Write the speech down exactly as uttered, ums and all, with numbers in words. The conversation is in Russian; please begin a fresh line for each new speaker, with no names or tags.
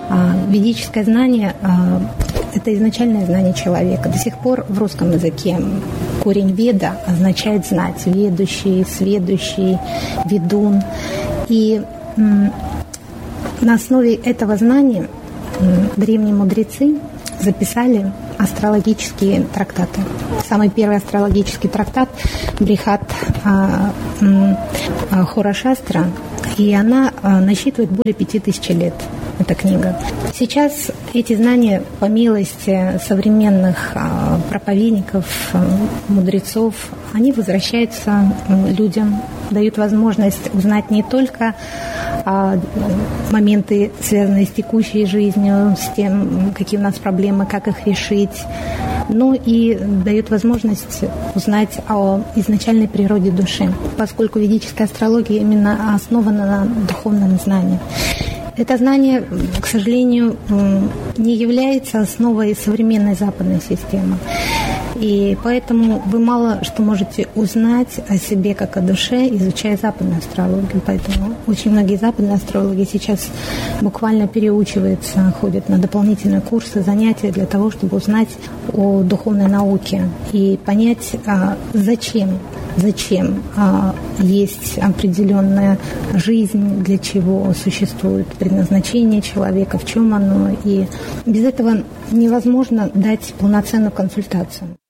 Ведическое знание – это изначальное знание человека. До сих пор в русском языке корень «веда» означает «знать». Ведущий, сведущий, ведун. И на основе этого знания древние мудрецы записали астрологические трактаты. Самый первый астрологический трактат Брихат Хора-шастра, и она насчитывает более пяти тысяч лет. Эта книга. Сейчас эти знания, по милости современных проповедников, мудрецов, они возвращаются людям, дают возможность узнать не только моменты, связанные с текущей жизнью, с тем, какие у нас проблемы, как их решить, но и дают возможность узнать о изначальной природе души, поскольку ведическая астрология именно основана на духовном знании. Это знание, к сожалению, не является основой современной западной системы. И поэтому вы мало что можете узнать о себе как о душе, изучая западную астрологию. Поэтому очень многие западные астрологи сейчас буквально переучиваются, ходят на дополнительные курсы, занятия для того, чтобы узнать о духовной науке и понять, зачем Зачем а, есть определенная жизнь, для чего существует предназначение человека, в чем оно. И без этого невозможно дать полноценную консультацию.